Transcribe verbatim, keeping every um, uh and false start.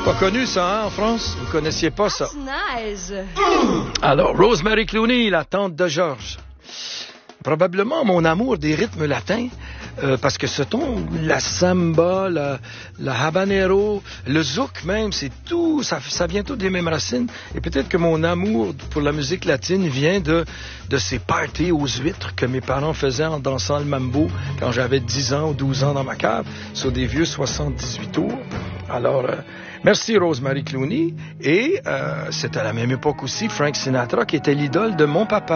Pas connu ça, hein, en France? Vous connaissiez pas ça? Nice. Alors, Rosemary Clooney, la tante de George. Probablement mon amour des rythmes latins, euh, parce que ce ton, la samba, la, la habanero, le zouk même, c'est tout, ça, ça vient tout des mêmes racines. Et peut-être que mon amour pour la musique latine vient de, de ces parties aux huîtres que mes parents faisaient en dansant le mambo quand j'avais dix ans ou douze ans dans ma cave, sur des vieux soixante-dix-huit tours. Alors, euh, merci Rosemary Clooney. Et euh, c'est à la même époque aussi Frank Sinatra qui était l'idole de mon papa.